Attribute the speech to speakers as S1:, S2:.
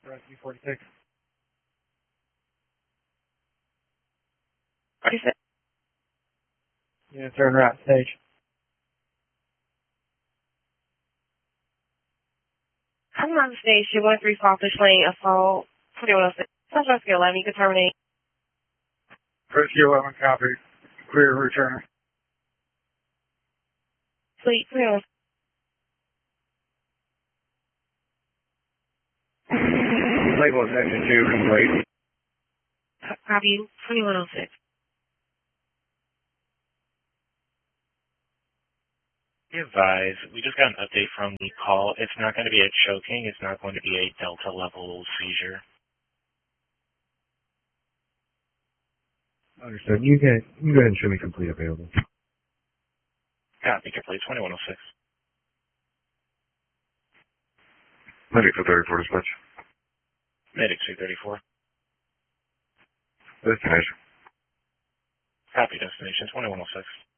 S1: Rescue 46.
S2: What is it?
S1: Yeah, turn right stage.
S2: I'm on stage 213 Sawfish Lane, assault 2106. South Rescue 11, you can terminate.
S1: Rescue 11, copy. Clear returner.
S2: Fleet 2106.
S1: Label section 2 complete.
S2: Copy 2106.
S3: Be advised, we just got an update from the call. It's not going to be a choking. It's not going to be a Delta level seizure.
S4: Understood. You can go ahead and show me complete available.
S3: Copy complete 2106.
S4: Medic 234 dispatch.
S3: Medic 234.
S4: Destination.
S3: Copy destination 2106.